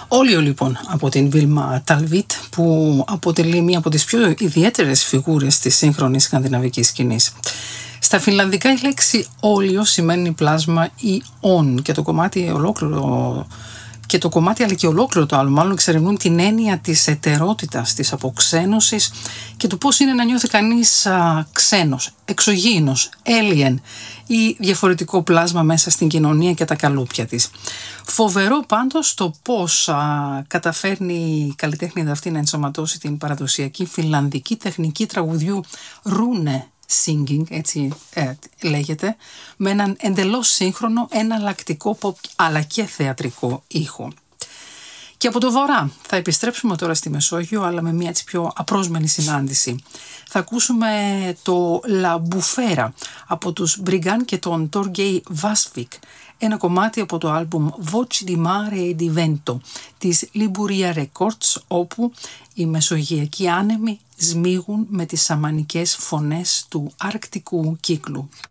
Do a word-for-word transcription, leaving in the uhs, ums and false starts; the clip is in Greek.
Όλιο λοιπόν από την Βίλμα Ταλβίτ, που αποτελεί μία από τις πιο ιδιαίτερες φιγούρες της σύγχρονης σκανδιναβικής σκηνής. Στα φινλανδικά η λέξη όλιο σημαίνει πλάσμα ή «ον» και το κομμάτι ολόκληρο και το κομμάτι αλλά και ολόκληρο το άλλο μάλλον εξερευνούν την έννοια της ετερότητας, της αποξένωσης και του πώς είναι να νιώθει κανείς α, ξένος, εξωγήινος, alien ή διαφορετικό πλάσμα μέσα στην κοινωνία και τα καλούπια της. Φοβερό πάντως το πώς α, καταφέρνει η καλλιτέχνη αυτή να ενσωματώσει την παραδοσιακή φινλανδική τεχνική τραγουδιού ρούνε singing, έτσι ε, λέγεται, με έναν εντελώς σύγχρονο, εναλλακτικό pop αλλά και θεατρικό ήχο. Και από το βορρά θα επιστρέψουμε τώρα στη Μεσόγειο, αλλά με μια έτσι πιο απρόσμενη συνάντηση. Θα ακούσουμε το La Bufera από τους Μπριγκάν και τον Torgej Vasvik, ένα κομμάτι από το άλμπουμ Voci di Mare e di Vento της Liburia Records, όπου οι μεσογειακοί άνεμοι σμίγουν με τις σαμανικές φωνές του αρκτικού κύκλου.